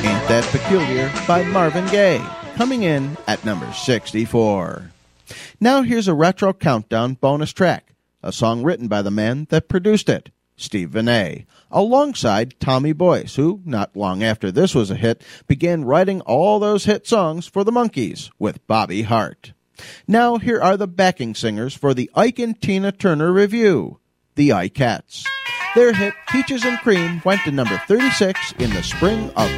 Ain't That Peculiar by Marvin Gaye, coming in at number 64. Now here's a retro countdown bonus track, a song written by the man that produced it, Steve Vinay, alongside Tommy Boyce, who, not long after this was a hit, began writing all those hit songs for the Monkees with Bobby Hart. Now here are the backing singers for the Ike and Tina Turner Revue, the Ikettes. Their hit, Peaches and Cream, went to number 36 in the spring of